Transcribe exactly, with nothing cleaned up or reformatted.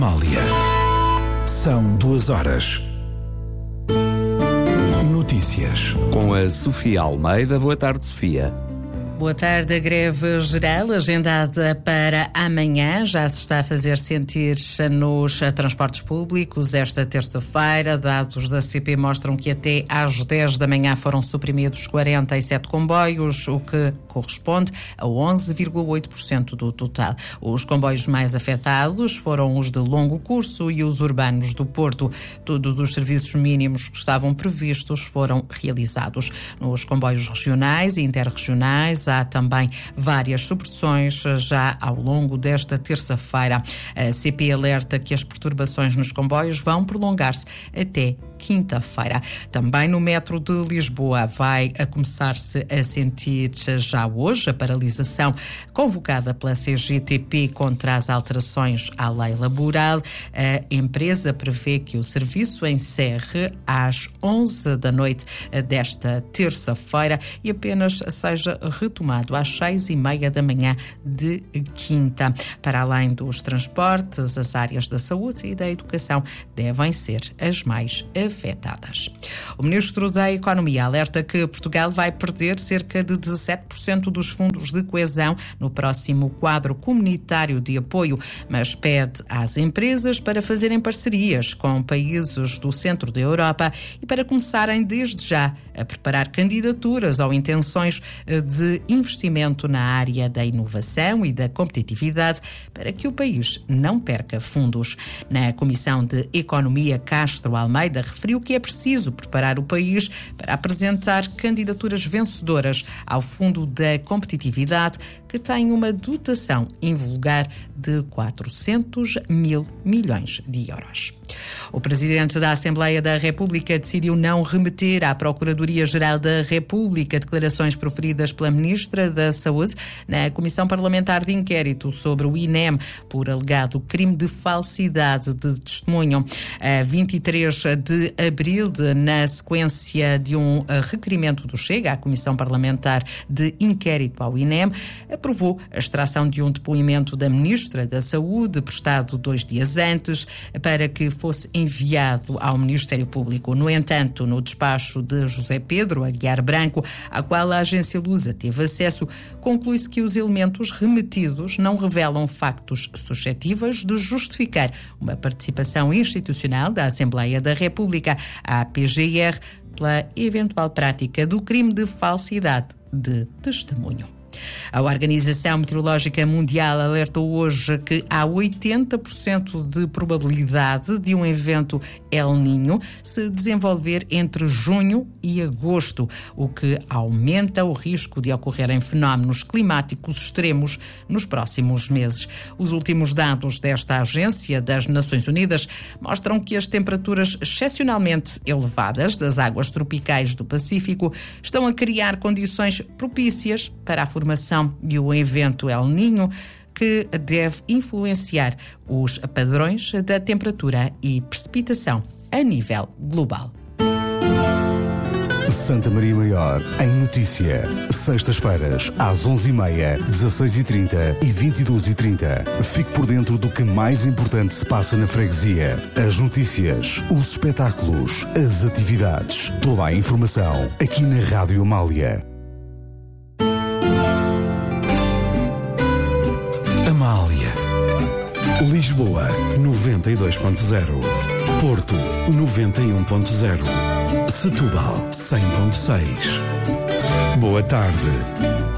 Amália. São duas horas. Notícias. Com a Sofia Almeida. Boa tarde, Sofia. Boa tarde. A greve geral agendada para amanhã já se está a fazer sentir nos transportes públicos. Esta terça-feira, dados da C P mostram que até às dez da manhã foram suprimidos quarenta e sete comboios, o que corresponde a onze vírgula oito por cento do total. Os comboios mais afetados foram os de longo curso e os urbanos do Porto. Todos os serviços mínimos que estavam previstos foram realizados. Nos comboios regionais e interregionais há também várias supressões já ao longo desta terça-feira. A C P alerta que as perturbações nos comboios vão prolongar-se até quinta-feira. Também no metro de Lisboa vai a começar-se a sentir já hoje a paralisação convocada pela C G T P contra as alterações à lei laboral. A empresa prevê que o serviço encerre às onze da noite desta terça-feira e apenas seja retomado às seis e meia da manhã de quinta. Para além dos transportes, as áreas da saúde e da educação devem ser as mais afetadas. O Ministro da Economia alerta que Portugal vai perder cerca de dezassete por cento dos fundos de coesão no próximo quadro comunitário de apoio, mas pede às empresas para fazerem parcerias com países do centro da Europa e para começarem desde já a preparar candidaturas ou intenções de investimento na área da inovação e da competitividade para que o país não perca fundos. Na Comissão de Economia, Castro Almeida referiu que é preciso preparar o país para apresentar candidaturas vencedoras ao Fundo da Competitividade, que tem uma dotação invulgar de quatrocentos mil milhões de euros. O Presidente da Assembleia da República decidiu não remeter à Procuradoria-Geral da República declarações proferidas pela Ministra da Saúde na Comissão Parlamentar de Inquérito sobre o I N E M por alegado crime de falsidade de testemunho. A vinte e três de abril, na sequência de um requerimento do Chega à Comissão Parlamentar de Inquérito ao I N E M, aprovou a extração de um depoimento da Ministra da Saúde, prestado dois dias antes, para que fosse enviado ao Ministério Público. No entanto, no despacho de José Pedro Aguiar Branco, a qual a agência Lusa teve acesso, conclui-se que os elementos remetidos não revelam factos suscetíveis de justificar uma participação institucional da Assembleia da República, a P G R, pela eventual prática do crime de falsidade de testemunho. A Organização Meteorológica Mundial alertou hoje que há oitenta por cento de probabilidade de um evento El Niño se desenvolver entre junho e agosto, o que aumenta o risco de ocorrerem fenómenos climáticos extremos nos próximos meses. Os últimos dados desta Agência das Nações Unidas mostram que as temperaturas excepcionalmente elevadas das águas tropicais do Pacífico estão a criar condições propícias para a formação de um evento El Niño que deve influenciar os padrões da temperatura e precipitação a nível global. Santa Maria Maior, em notícia. Sextas-feiras, às onze e meia, dezasseis e trinta e vinte e duas e trinta. Fique por dentro do que mais importante se passa na freguesia. As notícias, os espetáculos, as atividades. Toda a informação aqui na Rádio Amália. Amália. Lisboa, noventa e dois ponto zero. Porto, noventa e um ponto zero. Setúbal, cem ponto seis. Boa tarde.